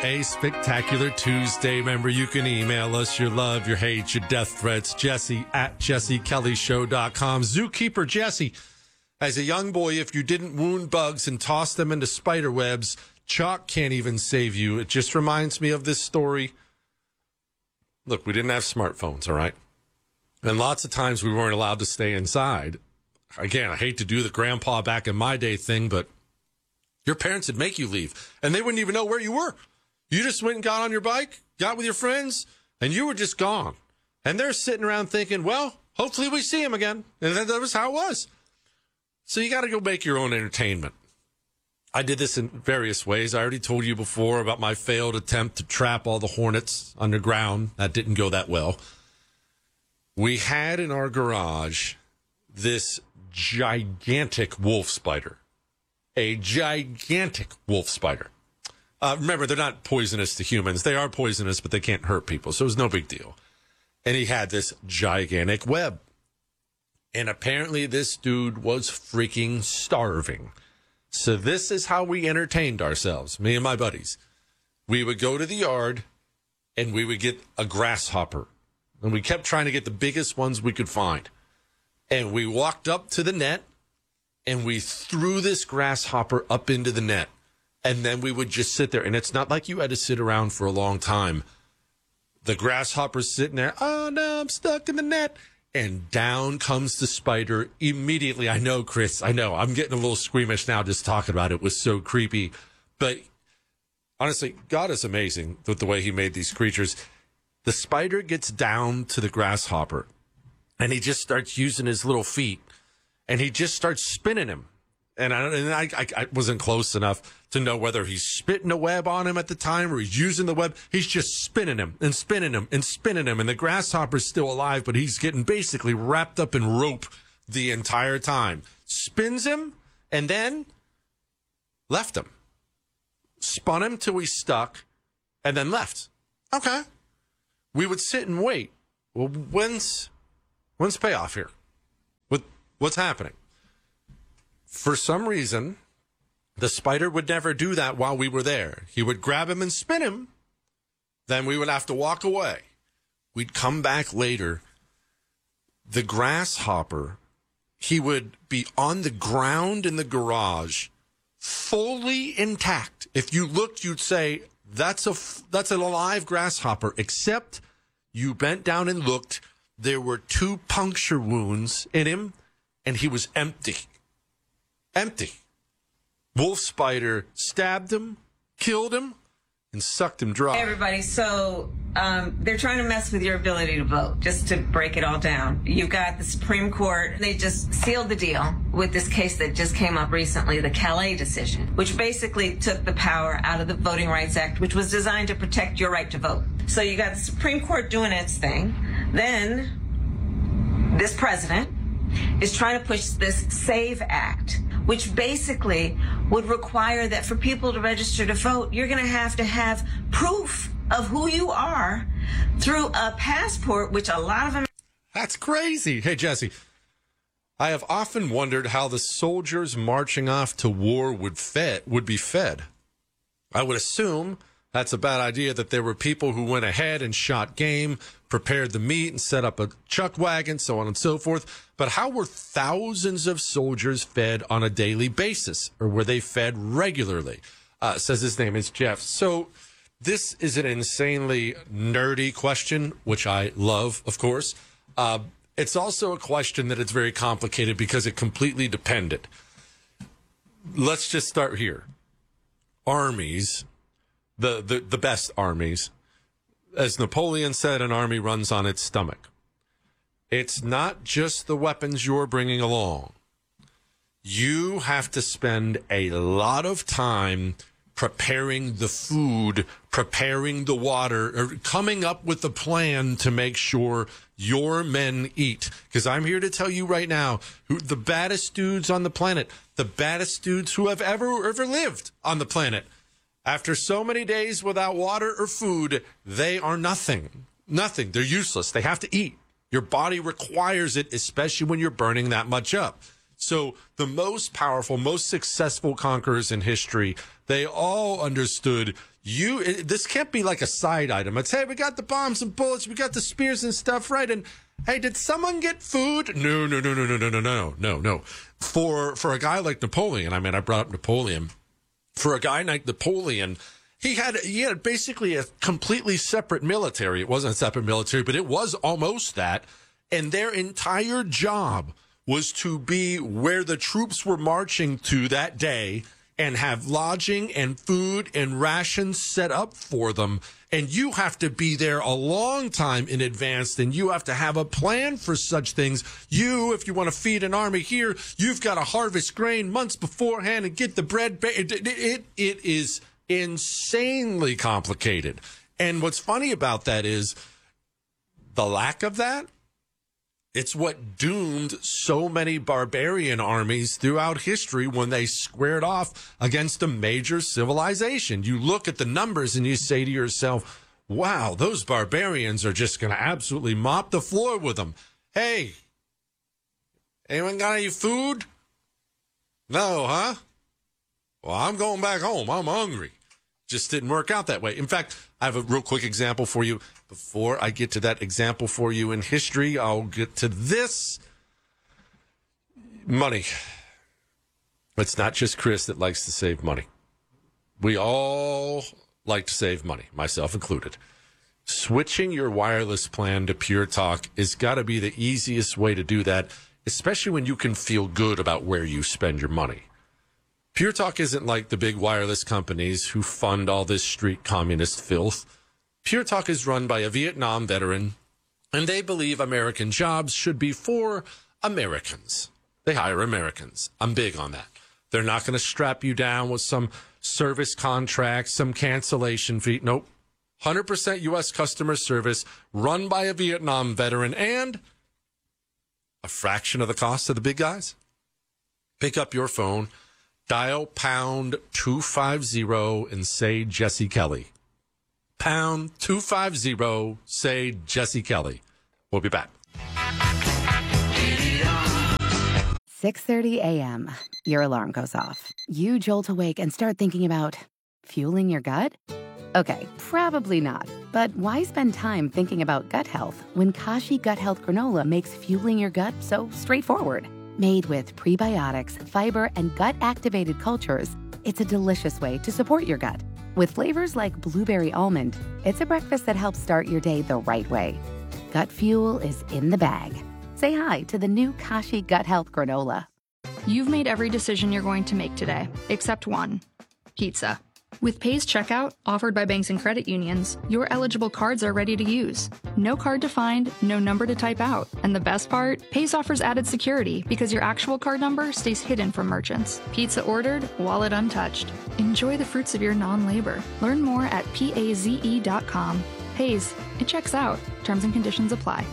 a spectacular Tuesday. Remember, you can email us your love, your hate, your death threats, Jesse at jessekellyshow.com. Zookeeper Jesse, as a young boy, if you didn't wound bugs and toss them into spider webs, chalk can't even save you. It just reminds me of this story. Look, we didn't have smartphones, all right? And lots of times we weren't allowed to stay inside. Again, I hate to do the grandpa back in my day thing, but your parents would make you leave, and they wouldn't even know where you were. You just went and got on your bike, got with your friends, and you were just gone. And they're sitting around thinking, well, hopefully we see him again. And that was how it was. So you got to go make your own entertainment. I did this in various ways. I already told you before about my failed attempt to trap all the hornets underground. That didn't go that well. We had in our garage this gigantic wolf spider. A gigantic wolf spider. Remember, they're not poisonous to humans. They are poisonous, but they can't hurt people, so it was no big deal. And he had this gigantic web. And apparently this dude was freaking starving. So this is how we entertained ourselves, me and my buddies. We would go to the yard, and we would get a grasshopper. And we kept trying to get the biggest ones we could find. And we walked up to the net, and we threw this grasshopper up into the net. And then we would just sit there. And it's not like you had to sit around for a long time. The grasshopper's sitting there. Oh, no, I'm stuck in the net. And down comes the spider immediately. I know, Chris. I know. I'm getting a little squeamish now just talking about it. It was so creepy. But honestly, God is amazing with the way he made these creatures. The spider gets down to the grasshopper. And he just starts using his little feet. And he just starts spinning him. And I wasn't close enough to know whether he's spitting a web on him at the time or he's using the web. He's just spinning him and spinning him and spinning him. And the grasshopper's still alive, but he's getting basically wrapped up in rope the entire time. Spins him and then left him. Spun him till he's stuck and then left. Okay. We would sit and wait. Well, when's payoff here? What's happening? For some reason, the spider would never do that while we were there. He would grab him and spin him. Then we would have to walk away. We'd come back later. The grasshopper, he would be on the ground in the garage, fully intact. If you looked, you'd say, that's an alive grasshopper, except you bent down and looked. There were 2 puncture wounds in him, and he was empty. Empty. Wolf spider stabbed him, killed him, and sucked him dry. Hey, everybody. So they're trying to mess with your ability to vote, just to break it all down. You've got the Supreme Court. They just sealed the deal with this case that just came up recently, the Calais decision, which basically took the power out of the Voting Rights Act, which was designed to protect your right to vote. So you got the Supreme Court doing its thing. Then this president is trying to push this SAVE Act, which basically would require that for people to register to vote, you're going to have proof of who you are through a passport, which a lot of them... That's crazy. Hey, Jesse, I have often wondered how the soldiers marching off to war would be fed. I would assume that's a bad idea, that there were people who went ahead and shot game, prepared the meat, and set up a chuck wagon, so on and so forth. But how were thousands of soldiers fed on a daily basis? Or were they fed regularly? Says his name is Jeff. So this is an insanely nerdy question, which I love, of course. It's also a question that it's very complicated because it completely depended. Let's just start here. Armies... The best armies. As Napoleon said, an army runs on its stomach. It's not just the weapons you're bringing along. You have to spend a lot of time preparing the food, preparing the water, or coming up with a plan to make sure your men eat. Because I'm here to tell you right now, the baddest dudes on the planet, the baddest dudes who have ever lived on the planet, after so many days without water or food, they are nothing. Nothing. They're useless. They have to eat. Your body requires it, especially when you're burning that much up. So the most powerful, most successful conquerors in history, they all understood This can't be like a side item. It's, hey, we got the bombs and bullets, we got the spears and stuff, right? And hey, did someone get food? No. For a guy like Napoleon, I mean, I brought up Napoleon. For a guy like Napoleon, he had basically a completely separate military. It wasn't a separate military, but it was almost that. And their entire job was to be where the troops were marching to that day and have lodging and food and rations set up for them. And you have to be there a long time in advance, and you have to have a plan for such things. If you want to feed an army here, you've got to harvest grain months beforehand and get the bread. It is insanely complicated. And what's funny about that is the lack of that. It's what doomed so many barbarian armies throughout history when they squared off against a major civilization. You look at the numbers and you say to yourself, wow, those barbarians are just going to absolutely mop the floor with them. Hey, anyone got any food? No, huh? Well, I'm going back home. I'm hungry. Just didn't work out that way. In fact, I have a real quick example for you. Before I get to that example for you in history, I'll get to this. Money. It's not just Chris that likes to save money. We all like to save money, myself included. Switching your wireless plan to Pure Talk has got to be the easiest way to do that, especially when you can feel good about where you spend your money. Pure Talk isn't like the big wireless companies who fund all this street communist filth. Pure Talk is run by a Vietnam veteran, and they believe American jobs should be for Americans. They hire Americans. I'm big on that. They're not going to strap you down with some service contract, some cancellation fee. Nope. 100% U.S. customer service, run by a Vietnam veteran, and a fraction of the cost of the big guys. Pick up your phone, dial pound 250 and say Jesse Kelly. Pound 250, say Jesse Kelly. We'll be back. 6:30 a.m. Your alarm goes off. You jolt awake and start thinking about fueling your gut? Okay, probably not. But why spend time thinking about gut health when Kashi Gut Health Granola makes fueling your gut so straightforward? Made with prebiotics, fiber, and gut-activated cultures, it's a delicious way to support your gut. With flavors like blueberry almond, it's a breakfast that helps start your day the right way. Gut fuel is in the bag. Say hi to the new Kashi Gut Health Granola. You've made every decision you're going to make today, except one: pizza. With Pay's checkout, offered by banks and credit unions, your eligible cards are ready to use. No card to find, no number to type out. And the best part? Pay's offers added security because your actual card number stays hidden from merchants. Pizza ordered, wallet untouched. Enjoy the fruits of your non-labor. Learn more at paze.com. Pay's, it checks out. Terms and conditions apply.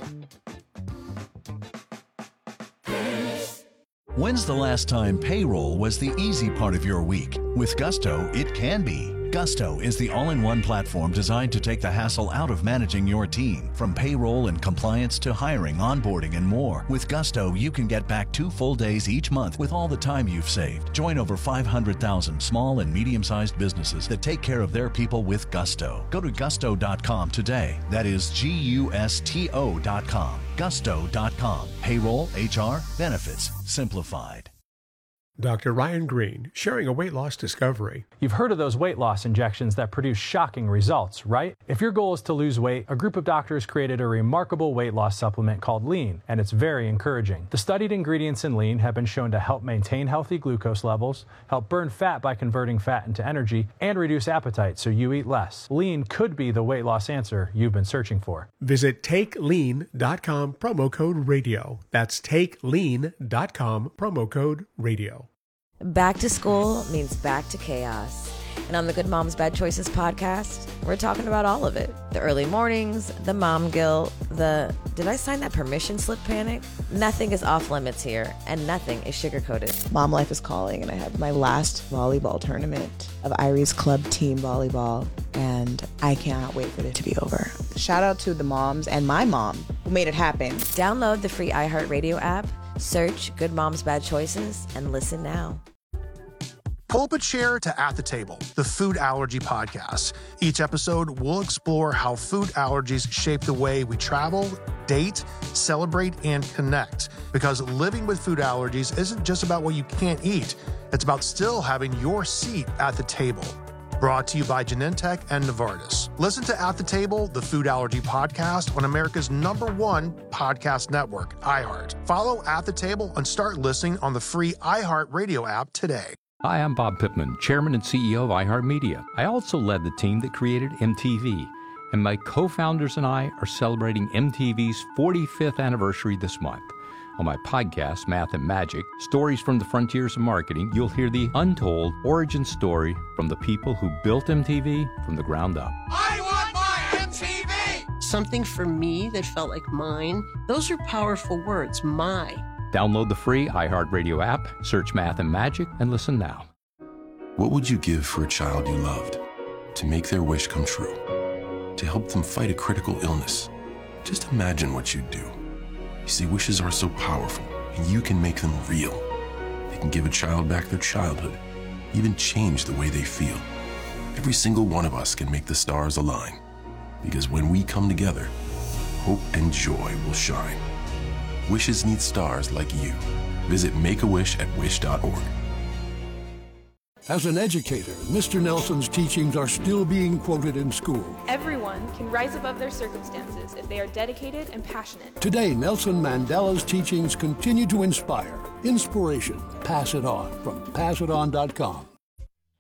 When's the last time payroll was the easy part of your week? With Gusto, it can be. Gusto is the all-in-one platform designed to take the hassle out of managing your team. From payroll and compliance to hiring, onboarding, and more. With Gusto, you can get back 2 full days each month with all the time you've saved. Join over 500,000 small and medium-sized businesses that take care of their people with Gusto. Go to gusto.com today. That is Gusto.com. Gusto.com. Payroll, HR, benefits, simplified. Dr. Ryan Green, sharing a weight loss discovery. You've heard of those weight loss injections that produce shocking results, right? If your goal is to lose weight, a group of doctors created a remarkable weight loss supplement called Lean, and it's very encouraging. The studied ingredients in Lean have been shown to help maintain healthy glucose levels, help burn fat by converting fat into energy, and reduce appetite so you eat less. Lean could be the weight loss answer you've been searching for. Visit TakeLean.com, promo code radio. That's TakeLean.com, promo code radio. Back to school means back to chaos. And on the Good Moms Bad Choices podcast, we're talking about all of it. The early mornings, the mom guilt, the did I sign that permission slip panic? Nothing is off limits here, and nothing is sugar-coated. Mom life is calling, and I have my last volleyball tournament of Irie's Club team volleyball, and I cannot wait for it to be over. Shout out to the moms and my mom who made it happen. Download the free iHeartRadio app, search Good Moms Bad Choices, and listen now. Pull up a chair to At the Table, the food allergy podcast. Each episode, we'll explore how food allergies shape the way we travel, date, celebrate, and connect. Because living with food allergies isn't just about what you can't eat. It's about still having your seat at the table. Brought to you by Genentech and Novartis. Listen to At the Table, the food allergy podcast on America's #1 podcast network, iHeart. Follow At the Table and start listening on the free iHeart Radio app today. Hi, I'm Bob Pittman, Chairman and CEO of iHeartMedia. I also led the team that created MTV, and my co-founders and I are celebrating MTV's 45th anniversary this month. On my podcast, Math and Magic, Stories from the Frontiers of Marketing, you'll hear the untold origin story from the people who built MTV from the ground up. I want my MTV! Something for me that felt like mine. Those are powerful words, my. Download the free iHeartRadio app, search Math and Magic, and listen now. What would you give for a child you loved? To make their wish come true? To help them fight a critical illness? Just imagine what you'd do. You see, wishes are so powerful, and you can make them real. They can give a child back their childhood, even change the way they feel. Every single one of us can make the stars align. Because when we come together, hope and joy will shine. Wishes need stars like you. Visit Make-A-Wish at wish.org. As an educator, Mr. Nelson's teachings are still being quoted in school. Everyone can rise above their circumstances if they are dedicated and passionate. Today, Nelson Mandela's teachings continue to inspire. Inspiration. Pass it on from passiton.com.